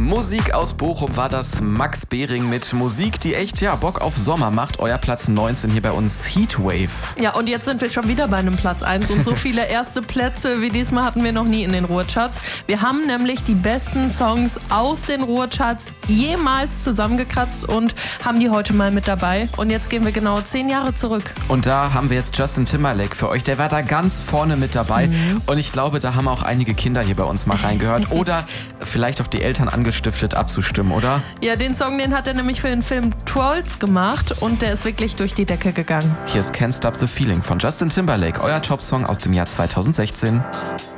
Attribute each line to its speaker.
Speaker 1: Musik aus Bochum war das. Max Behring mit Musik, die echt Bock auf Sommer macht. Euer Platz 19 hier bei uns, Heatwave.
Speaker 2: Ja, und jetzt sind wir schon wieder bei einem Platz 1 und so viele erste Plätze wie diesmal hatten wir noch nie in den Ruhrcharts. Wir haben nämlich die besten Songs aus den Ruhrcharts jemals zusammengekratzt und haben die heute mal mit dabei. Und jetzt gehen wir genau 10 Jahre zurück.
Speaker 1: Und da haben wir jetzt Justin Timberlake für euch. Der war da ganz vorne mit dabei. Und ich glaube, da haben auch einige Kinder hier bei uns mal reingehört. Oder vielleicht auch die Eltern angestiftet abzustimmen, oder?
Speaker 2: Ja, den Song, den hat er nämlich für den Film Trolls gemacht und der ist wirklich durch die Decke gegangen.
Speaker 1: Hier ist Can't Stop the Feeling von Justin Timberlake, euer Top-Song aus dem Jahr 2016.